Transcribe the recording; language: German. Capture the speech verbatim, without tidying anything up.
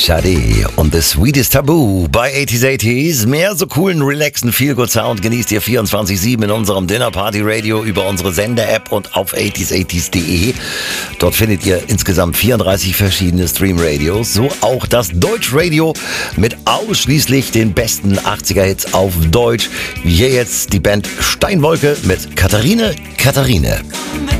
Sade und The Sweetest Taboo bei eighties eighties. Mehr so coolen, relaxen Feel-Good-Sound genießt ihr vierundzwanzig sieben in unserem Dinner-Party-Radio über unsere Sender-App und auf eighties eighties punkt de. Dort findet ihr insgesamt vierunddreißig verschiedene Stream-Radios, so auch das Deutsch-Radio mit ausschließlich den besten achtziger-Hits auf Deutsch. Wie hier jetzt die Band Steinwolke mit Katharine, Katharine.